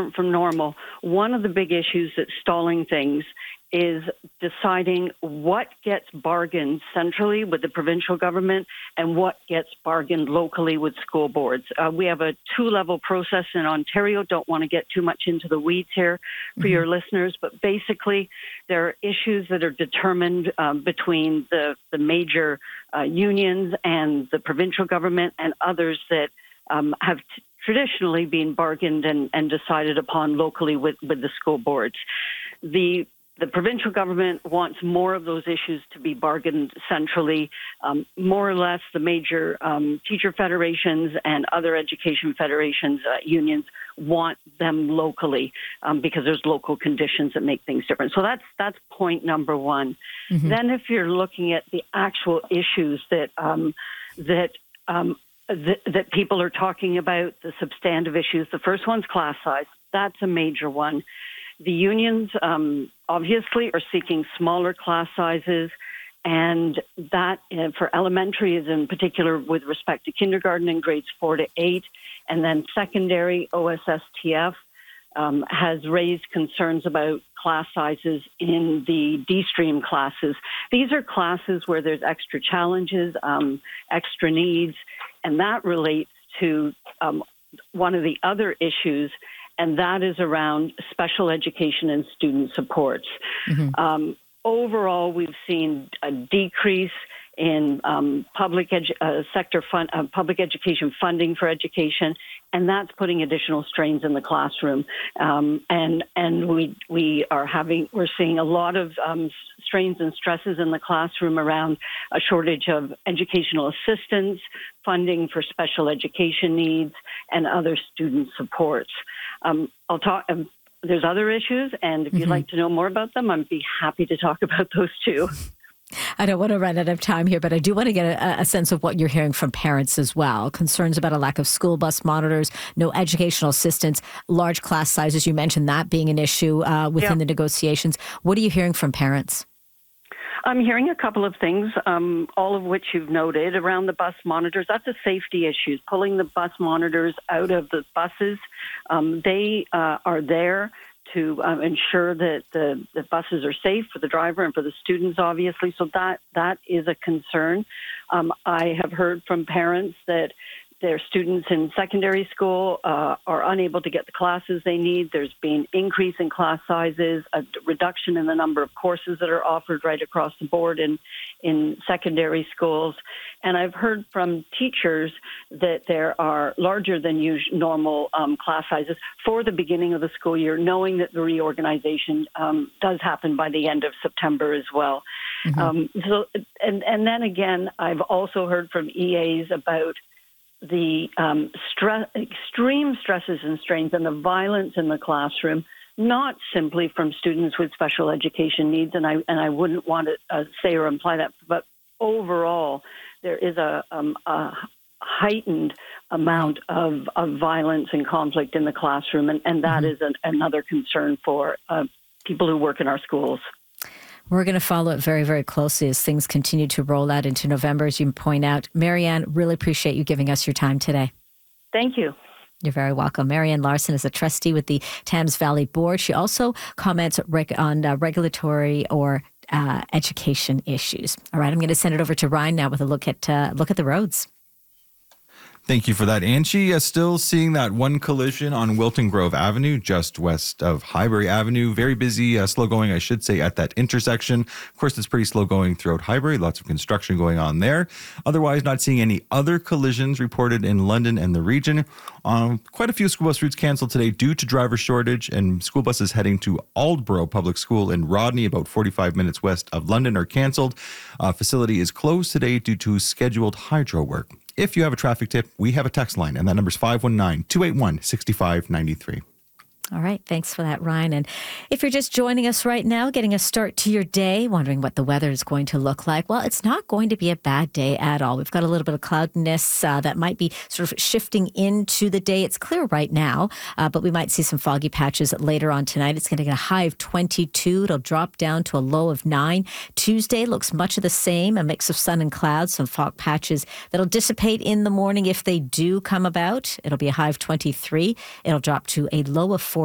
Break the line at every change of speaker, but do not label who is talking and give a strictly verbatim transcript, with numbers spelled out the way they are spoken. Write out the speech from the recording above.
different from normal. One of the big issues that's stalling things is deciding what gets bargained centrally with the provincial government and what gets bargained locally with school boards. Uh, we have a two-level process in Ontario. Don't want to get too much into the weeds here for mm-hmm. your listeners, but basically there are issues that are determined um, between the, the major uh, unions and the provincial government and others that um, have t- traditionally been bargained and, and decided upon locally with, with the school boards. The The provincial government wants more of those issues to be bargained centrally. Um, more or less, the major um, teacher federations and other education federations, uh, unions, want them locally um, because there's local conditions that make things different. So that's that's point number one. Mm-hmm. Then if you're looking at the actual issues that um, that um, th- that people are talking about, the substantive issues, the first one's class size. That's a major one. The unions um, obviously are seeking smaller class sizes, and that uh, for elementary is in particular with respect to kindergarten and grades four to eight, and then secondary O S S T F um, has raised concerns about class sizes in the D-stream classes. These are classes where there's extra challenges, um, extra needs, and that relates to um, one of the other issues, and that is around special education and student supports. Mm-hmm. Um, overall, we've seen a decrease in um, public edu- uh, sector fund, uh, public education funding for education, and that's putting additional strains in the classroom. Um, and and we we are having we're seeing a lot of um, strains and stresses in the classroom around a shortage of educational assistance, funding for special education needs, and other student supports. Um, I'll talk. Um, there's other issues, and if you'd mm-hmm. like to know more about them, I'd be happy to talk about those too.
I don't want to run out of time here, but I do want to get a, a sense of what you're hearing from parents as well. Concerns about a lack of school bus monitors, no educational assistance, large class sizes. You mentioned that being an issue uh, within yeah. the negotiations. What are you hearing from parents?
I'm hearing a couple of things, um, all of which you've noted around the bus monitors. That's a safety issue, pulling the bus monitors out of the buses. Um, they uh, are there to um, ensure that the, the buses are safe for the driver and for the students, obviously. So that that is a concern. Um, I have heard from parents that their students in secondary school uh, are unable to get the classes they need. There's been increase in class sizes, a reduction in the number of courses that are offered right across the board in, in secondary schools. And I've heard from teachers that there are larger than usual normal um, class sizes for the beginning of the school year, knowing that the reorganization um, does happen by the end of September as well. Mm-hmm. Um, so, and, and then again, I've also heard from E As about the um, stress, extreme stresses and strains and the violence in the classroom, not simply from students with special education needs, and I and I wouldn't want to uh, say or imply that, but overall, there is a, um, a heightened amount of, of violence and conflict in the classroom, and, and that mm-hmm. is an, another concern for uh, people who work in our schools.
We're going to follow it very, very closely as things continue to roll out into November, as you point out. Marianne, really appreciate you giving us your time today.
Thank you.
You're very welcome. Marianne Larson is a trustee with the Thames Valley Board. She also comments reg- on uh, regulatory or uh, education issues. All right, I'm going to send it over to Ryan now with a look at uh, look at the roads.
Thank you for that, Angie. Uh, still seeing that one collision on Wilton Grove Avenue, just west of Highbury Avenue. Very busy, uh, slow going, I should say, at that intersection. Of course, it's pretty slow going throughout Highbury. Lots of construction going on there. Otherwise, not seeing any other collisions reported in London and the region. Um, quite a few school bus routes canceled today due to driver shortage, and school buses heading to Aldborough Public School in Rodney, about forty-five minutes west of London, are canceled. Uh, facility is closed today due to scheduled hydro work. If you have a traffic tip, we have a text line, and that number is five one nine, two eight one, six five nine three.
All right. Thanks for that, Ryan. And if you're just joining us right now, getting a start to your day, wondering what the weather is going to look like, well, it's not going to be a bad day at all. We've got a little bit of cloudiness uh, that might be sort of shifting into the day. It's clear right now, uh, but we might see some foggy patches later on tonight. It's going to get a high of twenty-two. It'll drop down to a low of nine. Tuesday looks much of the same, a mix of sun and clouds, some fog patches that'll dissipate in the morning if they do come about. It'll be a high of twenty-three. It'll drop to a low of four.